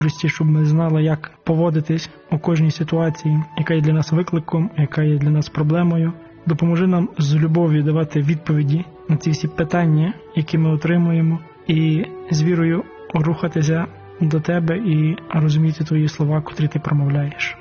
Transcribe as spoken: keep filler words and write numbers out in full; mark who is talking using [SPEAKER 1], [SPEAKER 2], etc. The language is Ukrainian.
[SPEAKER 1] щоб ми знали, як поводитись у кожній ситуації, яка є для нас викликом, яка є для нас проблемою. Допоможи нам з любов'ю давати відповіді на ці всі питання, які ми отримуємо, і з вірою рухатися до Тебе і розуміти Твої слова, котрі Ти промовляєш.